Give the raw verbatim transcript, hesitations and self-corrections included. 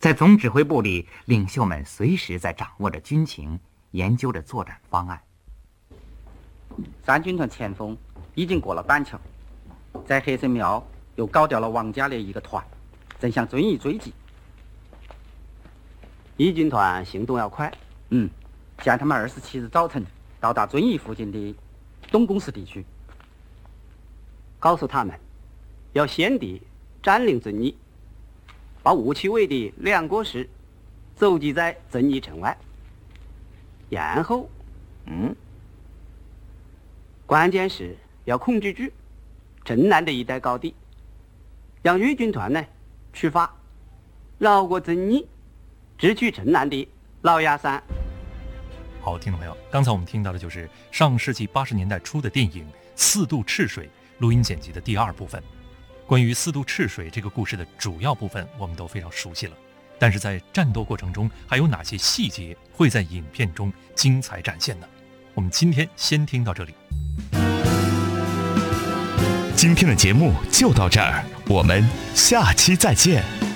在总指挥部里，领袖们随时在掌握着军情，研究着作战方案。 三军团前锋已经过了板桥，在黑神庙又搞掉了王家的一个团，正向遵义追击。 一军团行动要快， 嗯，限他们二十七日早晨到达遵义附近的东宫市地区， 告诉他们要先敌占领遵义，把吴其伟的两个师搜集在遵义城外，然后，嗯，关键是要控制住城南的一带高地，让粤军团呢出发，绕过遵义，直取城南的老鸭山。 好，听众朋友，刚才我们听到的就是上世纪八十年代初的电影《四渡赤水》录音剪辑的第二部分。关于四渡赤水这个故事的主要部分我们都非常熟悉了，但是在战斗过程中还有哪些细节会在影片中精彩展现呢？我们今天先听到这里。 今天的节目就到这儿，我们下期再见。